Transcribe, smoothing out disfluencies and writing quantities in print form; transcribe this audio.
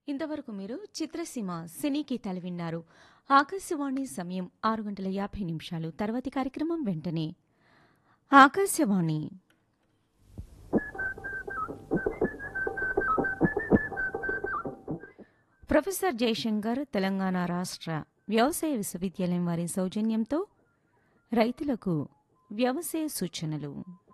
ఇంతవరకు మీరు చిత్రసీమ సినీ గీతాలు విన్నారు. ఆకాశవాణి సమయం 6 గంటల 50 నిమిషాలు. తర్వాతి కార్యక్రమం వెంటనే. ఆకాశవాణి ప్రొఫెసర్ జయశంకర్ తెలంగాణ రాష్ట్ర వ్యవసాయ విశ్వవిద్యాలయం వారి సౌజన్యంతో రైతులకు వ్యవసాయ సూచనలు.